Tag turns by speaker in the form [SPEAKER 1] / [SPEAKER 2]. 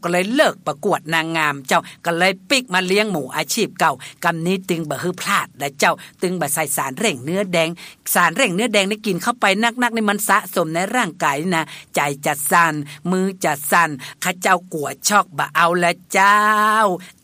[SPEAKER 1] ก็เลยเลิกประกวดนางงามเจ้าก็เลยปิกมาเลี้ยงหมูอาชีพเก่ากำนี้ตึงบ่ฮือพลาดและเจ้าตึงบ่ใส่สารเร่งเนื้อแดงสารเร่งเนื้อแดงนี่กินเข้าไปนักๆนี่มันสะสมในร่างกายนะใจจะสั่นมือจะสั่นข้าเจ้ากลัวช็อกบ่เอาละเจ้า